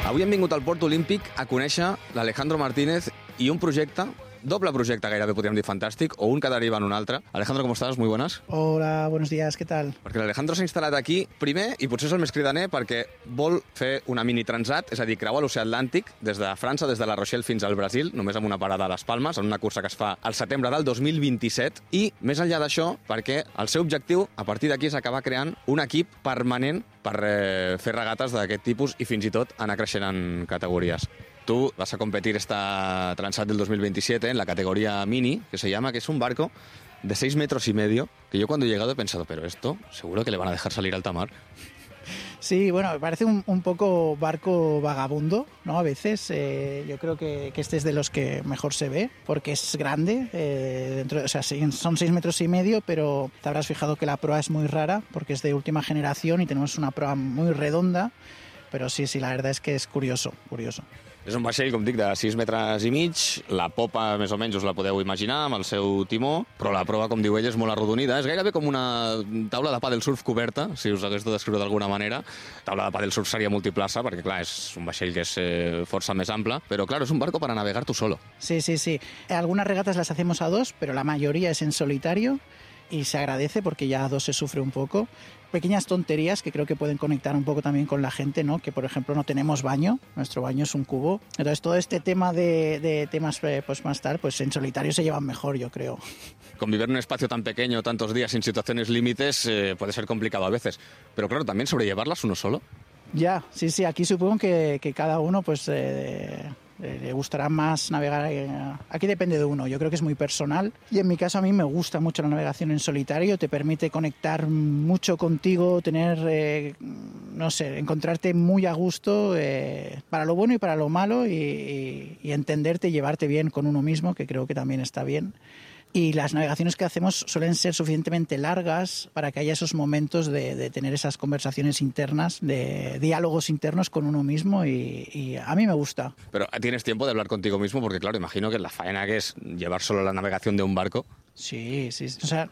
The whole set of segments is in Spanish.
Avui hem vingut al Port Olímpic a conèixer l'Alejandro Martínez i un projecte, doble projecte gairebé podríem dir fantàstic, o un que deriva en un altre. Alejandro, ¿cómo estás? Muy buenas. Hola, buenos días, ¿qué tal? Perquè l'Alejandro s'ha instal·lat aquí, primer, i potser és el més cridaner, perquè vol fer una mini transat, és a dir, creuar l'oceà Atlàntic des de França, des de la Rochelle fins al Brasil, només amb una parada a les Palmes, en una cursa que es fa al setembre del 2027, i més enllà d'això, perquè el seu objectiu, a partir d'aquí, és acabar creant un equip permanent per fer regates d'aquest tipus i fins i tot anar creixent en categories. Tú vas a competir esta Transat del 2027 en la categoría Mini, que se llama, que es un barco de 6,5 metros, que yo cuando he llegado he pensado, pero esto seguro que le van a dejar salir a alta mar. Sí, bueno, me parece un poco barco vagabundo, ¿no? A veces yo creo que este es de los que mejor se ve, porque es grande, o sea, son 6,5 metros, pero te habrás fijado que la proa es muy rara, porque es de última generación y tenemos una proa muy redonda, pero sí, la verdad es que es curioso. És un vaixell, com dic, de 6,5 metres, la popa més o menys us la podeu imaginar amb el seu timó, però la proa, com diu ell, és molt arrodonida, és gairebé com una taula de pàdel surf coberta, si us hagués de descriure d'alguna manera. Taula de pàdel surf seria multiplaça, perquè clar, és un vaixell que és força més ample, però claro, es un barco para navegar tú solo. Sí. Algunas regatas las hacemos a dos, pero la mayoría es en solitario y se agradece porque ya a dos se sufre un poco. Pequeñas tonterías que creo que pueden conectar un poco también con la gente, ¿no? Que, por ejemplo, no tenemos baño, nuestro baño es un cubo. Entonces, todo este tema de temas pues más tal, pues en solitario se llevan mejor, yo creo. Convivir en un espacio tan pequeño, tantos días, sin situaciones límites, puede ser complicado a veces. Pero claro, también sobrellevarlas uno solo. Ya, sí, aquí supongo que cada uno pues le gustará más navegar. Aquí depende de uno, yo creo que es muy personal y en mi caso a mí me gusta mucho la navegación en solitario, te permite conectar mucho contigo, tener, encontrarte muy a gusto para lo bueno y para lo malo y entenderte y llevarte bien con uno mismo, que creo que también está bien. Y las navegaciones que hacemos suelen ser suficientemente largas para que haya esos momentos de tener esas conversaciones internas, de diálogos internos con uno mismo y a mí me gusta. Pero ¿tienes tiempo de hablar contigo mismo? Porque claro, imagino que la faena que es llevar solo la navegación de un barco. Sí. O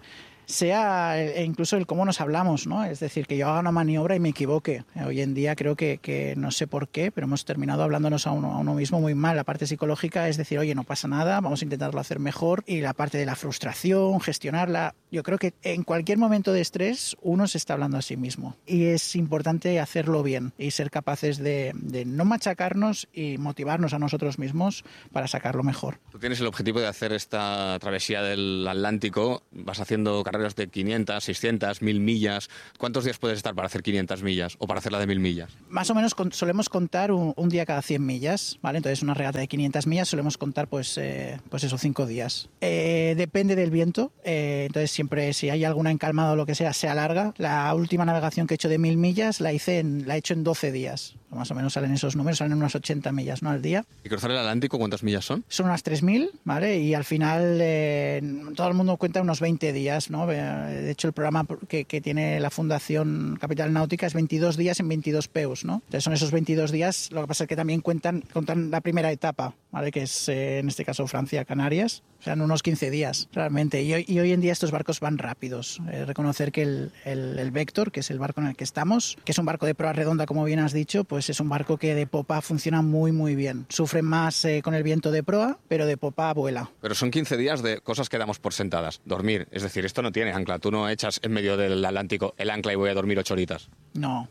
sea incluso el cómo nos hablamos, ¿no? Es decir, que yo haga una maniobra y me equivoque. Hoy en día creo que no sé por qué, pero hemos terminado hablándonos a uno mismo muy mal. La parte psicológica es decir, oye, no pasa nada, vamos a intentarlo hacer mejor. Y la parte de la frustración, gestionarla. Yo creo que en cualquier momento de estrés uno se está hablando a sí mismo. Y es importante hacerlo bien y ser capaces de no machacarnos y motivarnos a nosotros mismos para sacarlo mejor. Tú tienes el objetivo de hacer esta travesía del Atlántico, vas haciendo carreras de 500, 600, 1.000 millas. ¿Cuántos días puedes estar para hacer 500 millas o para hacer la de 1.000 millas? Más o menos solemos contar un día cada 100 millas, ¿vale? Entonces una regata de 500 millas solemos contar pues eso, 5 días. Depende del viento, entonces siempre si hay alguna encalmada o lo que sea, se alarga. La última navegación que he hecho de 1.000 millas la he hecho en 12 días. Más o menos salen esos números, salen unas 80 millas, ¿no? Al día. ¿Y cruzar el Atlántico cuántas millas son? Son unas 3.000, ¿vale? Y al final todo el mundo cuenta unos 20 días, ¿no? De hecho, el programa que tiene la Fundación Capital Náutica es 22 días en 22 PEUs, ¿no? Entonces son esos 22 días, lo que pasa es que también cuentan la primera etapa, ¿vale? Que es, en este caso, Francia-Canarias. O sea, en unos 15 días, realmente. Y hoy en día estos barcos van rápidos. Reconocer que el Vector, que es el barco en el que estamos, que es un barco de proa redonda, como bien has dicho, pues es un barco que de popa funciona muy, muy bien. Sufre más con el viento de proa, pero de popa vuela. Pero son 15 días de cosas que damos por sentadas. Dormir, es decir, esto no tiene ancla. Tú no echas en medio del Atlántico el ancla y voy a dormir 8 horitas. No.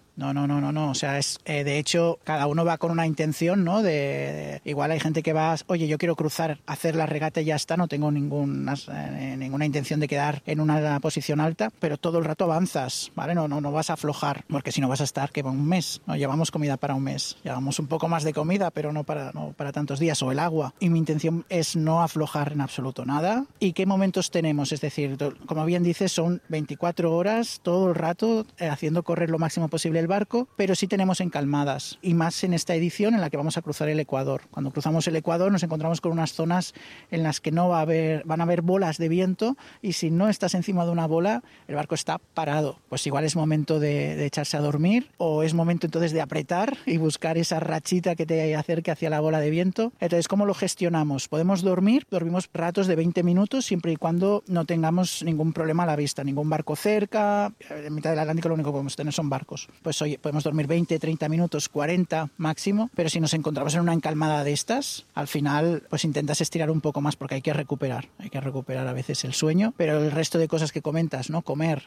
O sea, de hecho, cada uno va con una intención, ¿no? Igual hay gente que va, oye, yo quiero cruzar, hacer la regata y ya está, no tengo ninguna intención de quedar en una posición alta, pero todo el rato avanzas, ¿vale? No vas a aflojar, porque si no vas a estar, que un mes, ¿no? Llevamos comida para un mes, llevamos un poco más de comida, pero no para tantos días, o el agua. Y mi intención es no aflojar en absoluto nada. ¿Y qué momentos tenemos? Es decir, como bien dices, son 24 horas todo el rato haciendo correr lo máximo posible el barco, pero sí tenemos encalmadas, y más en esta edición en la que vamos a cruzar el Ecuador. Cuando cruzamos el Ecuador nos encontramos con unas zonas en las que van a haber bolas de viento, y si no estás encima de una bola, el barco está parado. Pues igual es momento de echarse a dormir, o es momento entonces de apretar y buscar esa rachita que te acerque hacia la bola de viento. Entonces, ¿cómo lo gestionamos? Podemos dormimos ratos de 20 minutos siempre y cuando no tengamos ningún problema a la vista, ningún barco cerca. En mitad del Atlántico lo único que podemos tener son barcos barcos. Pues oye, podemos dormir 20, 30 minutos, 40 máximo, pero si nos encontramos en una encalmada de estas, al final pues intentas estirar un poco más porque hay que recuperar a veces el sueño, pero el resto de cosas que comentas, ¿no? Comer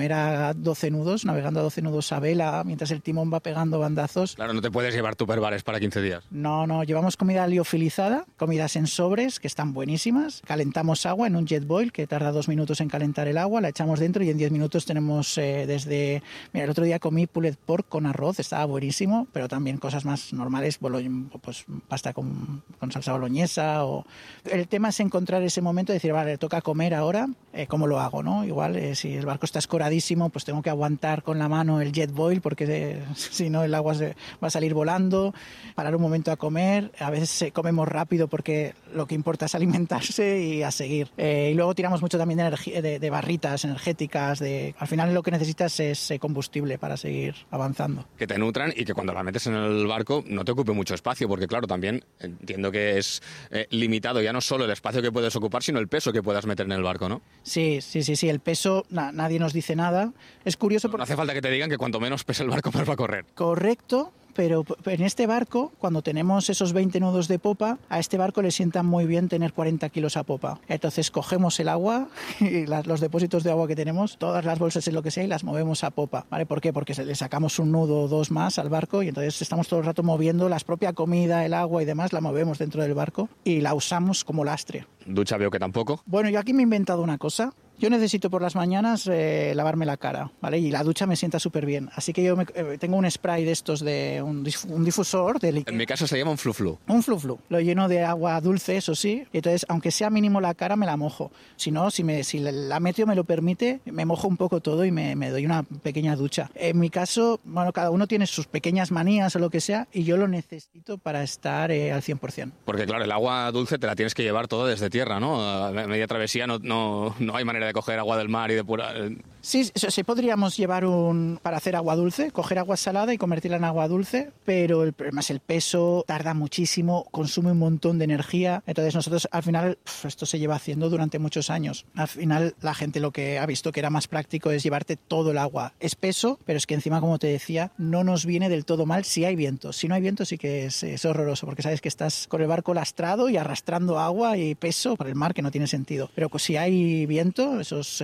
a 12 nudos, navegando a 12 nudos a vela, mientras el timón va pegando bandazos. Claro, no te puedes llevar tupperwares para 15 días. No, llevamos comida liofilizada, comidas en sobres, que están buenísimas. Calentamos agua en un jet boil, que tarda 2 minutos en calentar el agua, la echamos dentro y en 10 minutos tenemos desde... Mira, el otro día comí pulled pork con arroz, estaba buenísimo, pero también cosas más normales, pues pasta con salsa boloñesa. El tema es encontrar ese momento de decir, vale, toca comer ahora, ¿cómo lo hago, no? Igual, si el barco está escoradísimo, pues tengo que aguantar con la mano el jet boil, porque si no el agua va a salir volando, parar un momento a comer. A veces comemos rápido porque lo que importa es alimentarse y a seguir. Y luego tiramos mucho también de energía, de barritas energéticas. Al final lo que necesitas es combustible para seguir avanzando. Que te nutran y que cuando la metes en el barco no te ocupe mucho espacio, porque claro, también entiendo que es limitado ya no solo el espacio que puedes ocupar, sino el peso que puedas meter en el barco, ¿no? Sí, el peso, nadie nos dice nada. Es curioso porque... No hace falta que te digan que cuanto menos pese el barco, más va a correr. Correcto. Pero en este barco, cuando tenemos esos 20 nudos de popa, a este barco le sienta muy bien tener 40 kilos a popa. Entonces cogemos el agua y los depósitos de agua que tenemos, todas las bolsas en lo que sea, y las movemos a popa. ¿Vale? ¿Por qué? Porque le sacamos un nudo o dos más al barco y entonces estamos todo el rato moviendo la propia comida, el agua y demás, la movemos dentro del barco y la usamos como lastre. Ducha veo que tampoco. Bueno, yo aquí me he inventado una cosa. Yo necesito por las mañanas lavarme la cara, ¿vale? Y la ducha me sienta súper bien. Así que yo tengo un spray de estos, de un difusor de líquido. En mi caso se llama un flu-flu. Un flu-flu. Lo lleno de agua dulce, eso sí. Y entonces, aunque sea mínimo la cara, me la mojo. Si no, si la meteo me lo permite, me mojo un poco todo y me doy una pequeña ducha. En mi caso, bueno, cada uno tiene sus pequeñas manías o lo que sea, y yo lo necesito para estar al 100%. Porque claro, el agua dulce te la tienes que llevar todo desde tierra, ¿no? A media travesía no hay manera de coger agua del mar y depurar. Sí, podríamos llevar para hacer agua dulce, coger agua salada y convertirla en agua dulce, pero el problema es el peso, tarda muchísimo, consume un montón de energía. Entonces nosotros al final, esto se lleva haciendo durante muchos años. Al final la gente lo que ha visto que era más práctico es llevarte todo el agua. Es peso, pero es que encima, como te decía, no nos viene del todo mal si hay viento. Si no hay viento sí que es horroroso, porque sabes que estás con el barco lastrado y arrastrando agua y peso por el mar, que no tiene sentido. Pero si hay viento, esos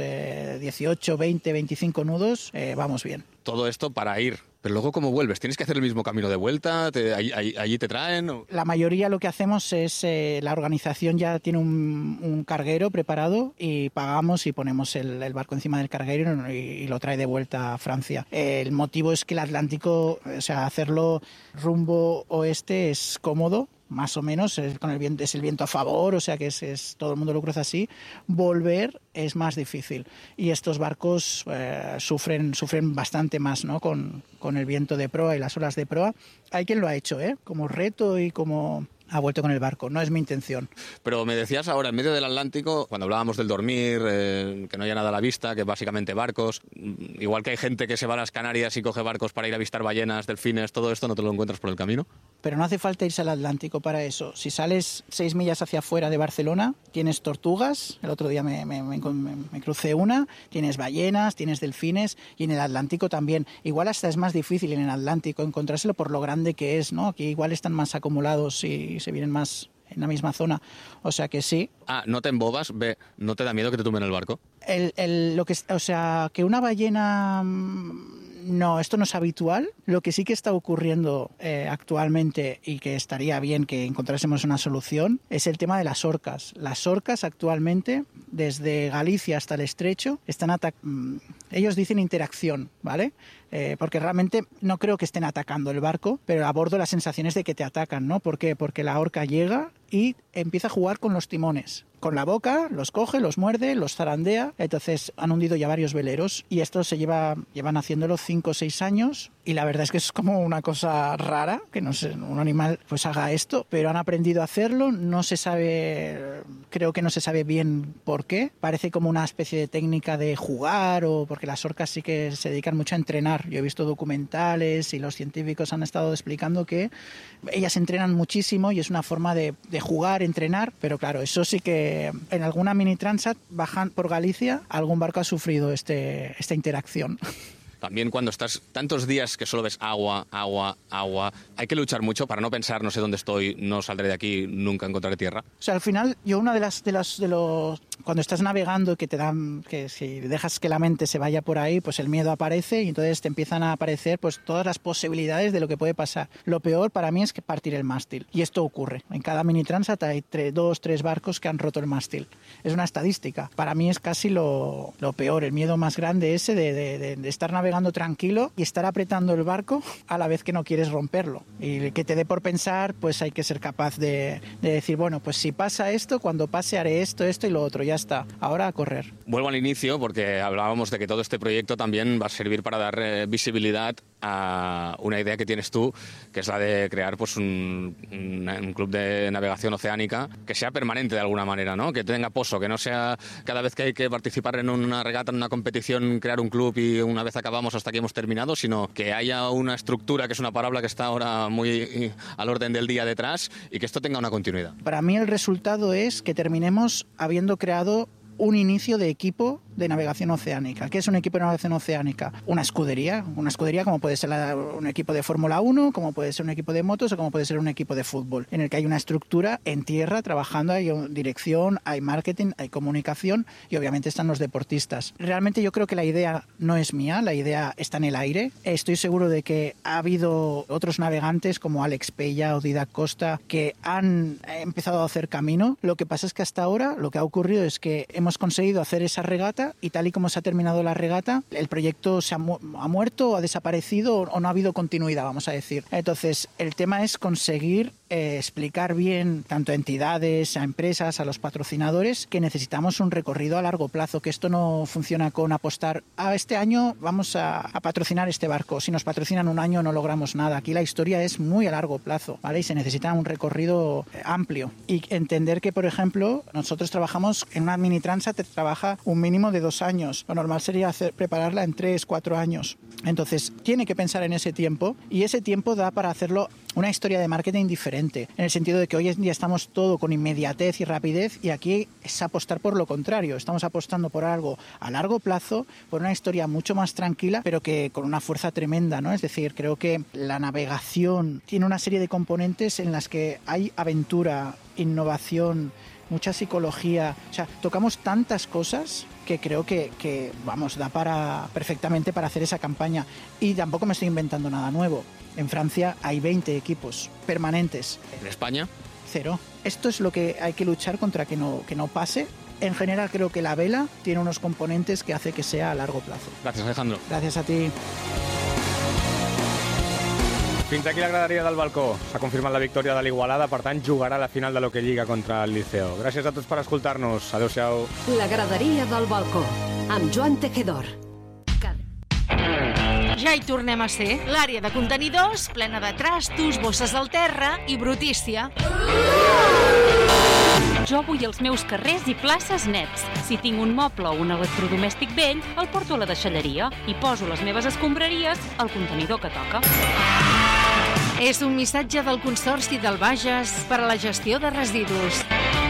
18, 20, 25 nudos, vamos bien. Todo esto para ir. Pero luego, ¿cómo vuelves? ¿Tienes que hacer el mismo camino de vuelta? ¿Allí te traen? ¿O? La mayoría lo que hacemos es, la organización ya tiene un carguero preparado y pagamos y ponemos el barco encima del carguero y lo trae de vuelta a Francia. El motivo es que el Atlántico, o sea, hacerlo rumbo oeste es cómodo, más o menos, con el viento, es el viento a favor, o sea que todo el mundo lo cruza así. Volver es más difícil y estos barcos sufren bastante más, ¿no? Con el viento de proa y las olas de proa. Hay quien lo ha hecho, como reto y como... ha vuelto con el barco, no es mi intención. Pero me decías ahora, en medio del Atlántico, cuando hablábamos del dormir, que no haya nada a la vista, que básicamente barcos, igual que hay gente que se va a las Canarias y coge barcos para ir a avistar ballenas, delfines, todo esto, ¿no te lo encuentras por el camino? Pero no hace falta irse al Atlántico para eso. Si sales 6 millas hacia afuera de Barcelona, tienes tortugas, el otro día me crucé una, tienes ballenas, tienes delfines, y en el Atlántico también. Igual hasta es más difícil en el Atlántico encontrárselo por lo grande que es, ¿no? Aquí igual están más acumulados y se vienen más en la misma zona, o sea que sí. No te embobas, ¿no te da miedo que te tumben el barco? Que una ballena... No, esto no es habitual. Lo que sí que está ocurriendo actualmente y que estaría bien que encontrásemos una solución es el tema de las orcas. Las orcas actualmente, desde Galicia hasta el Estrecho, están ellos dicen interacción, ¿vale? Porque realmente no creo que estén atacando el barco, pero a bordo la sensación es de que te atacan, ¿no? ¿Por qué? Porque la orca llega y empieza a jugar con los timones. Con la boca, los coge, los muerde, los zarandea. Entonces han hundido ya varios veleros y esto llevan haciéndolo 5 o 6 años y la verdad es que es como una cosa rara que no sé, un animal pues haga esto, pero han aprendido a hacerlo. No se sabe, creo que no se sabe bien por qué. Parece como una especie de técnica de jugar, o porque las orcas sí que se dedican mucho a entrenar. Yo he visto documentales y los científicos han estado explicando que ellas entrenan muchísimo y es una forma de jugar, entrenar, pero claro, eso sí que en alguna mini transat bajan por Galicia, algún barco ha sufrido esta interacción. también cuando estás tantos días que solo ves agua, hay que luchar mucho para no pensar, no sé dónde estoy, no saldré de aquí, nunca encontraré tierra. O sea, al final, yo una de los cuando estás navegando que si dejas que la mente se vaya por ahí, pues el miedo aparece y entonces te empiezan a aparecer pues todas las posibilidades de lo que puede pasar. Lo peor para mí es que partir el mástil. Y esto ocurre. En cada mini transat hay 2-3 barcos que han roto el mástil. Es una estadística. Para mí es casi lo peor, el miedo más grande ese de estar navegando tranquilo y estar apretando el barco a la vez que no quieres romperlo. Y que te dé por pensar, pues hay que ser capaz de decir, bueno, pues si pasa esto, cuando pase haré esto y lo otro, ya está. Ahora a correr. Vuelvo al inicio porque hablábamos de que todo este proyecto también va a servir para dar visibilidad a una idea que tienes tú, que es la de crear pues un club de navegación oceánica que sea permanente de alguna manera, ¿no? Que tenga pozo, que no sea cada vez que hay que participar en una regata, en una competición, crear un club y una vez acabamos hasta aquí hemos terminado, sino que haya una estructura, que es una palabra que está ahora muy al orden del día detrás, y que esto tenga una continuidad. Para mí el resultado es que terminemos habiendo creado un inicio de equipo de navegación oceánica. ¿Qué es un equipo de navegación oceánica? Una escudería como puede ser un equipo de Fórmula 1, como puede ser un equipo de motos o como puede ser un equipo de fútbol, en el que hay una estructura en tierra trabajando, hay dirección, hay marketing, hay comunicación y obviamente están los deportistas. Realmente yo creo que la idea no es mía, la idea está en el aire. Estoy seguro de que ha habido otros navegantes como Alex Pella o Didac Costa que han empezado a hacer camino. Lo que pasa es que hasta ahora lo que ha ocurrido es que hemos conseguido hacer esa regata y tal y como se ha terminado la regata, el proyecto se ha muerto o ha desaparecido o no ha habido continuidad, vamos a decir. Entonces, el tema es conseguir explicar bien tanto a entidades, a empresas, a los patrocinadores, que necesitamos un recorrido a largo plazo, que esto no funciona con apostar este año vamos a patrocinar este barco. Si nos patrocinan un año no logramos nada. Aquí la historia es muy a largo plazo, ¿vale? Y se necesita un recorrido amplio. Y entender que, por ejemplo, nosotros trabajamos en una mini transat, trabaja un mínimo de 2 años. Lo normal sería prepararla en 3-4 años. Entonces, tiene que pensar en ese tiempo y ese tiempo da para hacerlo una historia de marketing diferente, en el sentido de que hoy en día estamos todo con inmediatez y rapidez y aquí es apostar por lo contrario. Estamos apostando por algo a largo plazo, por una historia mucho más tranquila, pero que con una fuerza tremenda, ¿no? Es decir, creo que la navegación tiene una serie de componentes en las que hay aventura, innovación, mucha psicología. O sea, tocamos tantas cosas que creo que da perfectamente para hacer esa campaña. Y tampoco me estoy inventando nada nuevo. En Francia hay 20 equipos permanentes. ¿En España? 0. Esto es lo que hay que luchar contra que no pase. En general creo que la vela tiene unos componentes que hace que sea a largo plazo. Gracias, Alejandro. Gracias a ti. Fins aquí la graderia del balcó. S'ha confirmat la victòria de l'Igualada, per tant, jugarà la final de l'Hockey Lliga contra el Liceo. Gràcies a tots per escoltar-nos. Adéu-siau. La graderia del balcó, amb Joan Tejedor. Ja hi tornem a ser. L'àrea de contenidors, plena de trastos, bosses al terra i brutícia. Jo vull els meus carrers i places nets. Si tinc un moble o un electrodomèstic vell, el porto a la deixalleria i poso les meves escombraries al contenidor que toca. És un missatge del Consorci del Bages per a la gestió de residus.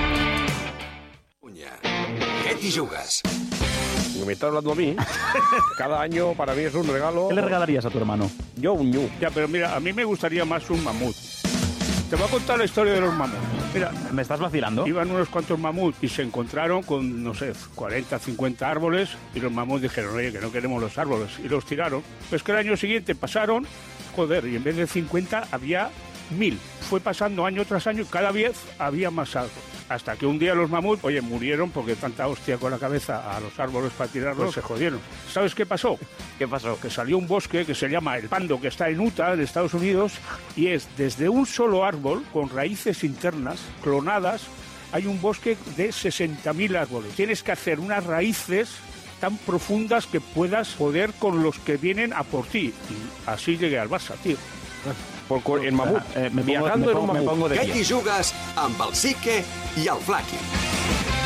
¿Qué te jugas? Me está hablando a mí. Cada año para mí es un regalo. ¿Qué le regalarías a tu hermano? Yo un ñu. Ya, pero mira, a mí me gustaría más un mamut. Te voy a contar la historia de los mamuts. Mira, ¿me estás vacilando? Iban unos cuantos mamuts y se encontraron con, no sé, 40, 50 árboles y los mamuts dijeron, oye, que no queremos los árboles, y los tiraron. Pues que el año siguiente pasaron, joder, y en vez de 50 había 1000. Fue pasando año tras año y cada vez había más árboles. Hasta que un día los mamuts, oye, murieron porque tanta hostia con la cabeza a los árboles para tirarlos, se jodieron. ¿Sabes qué pasó? ¿Qué pasó? Que salió un bosque que se llama el Pando, que está en Utah, en Estados Unidos, y es desde un solo árbol, con raíces internas, clonadas, hay un bosque de 60.000 árboles. Tienes que hacer unas raíces tan profundas que puedas poder con los que vienen a por ti. Y así llegué al Barça, tío. En mamut. Me pongo de pie. Què t'hi jugues amb el Psique i el Flaqui?